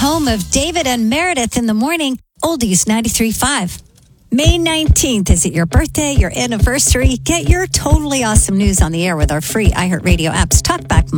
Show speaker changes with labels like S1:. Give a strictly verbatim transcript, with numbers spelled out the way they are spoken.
S1: home of David and Meredith in the morning, Oldies ninety-three point five. May nineteenth, is it your birthday, your anniversary? Get your totally awesome news on the air with our free iHeartRadio apps. Talkback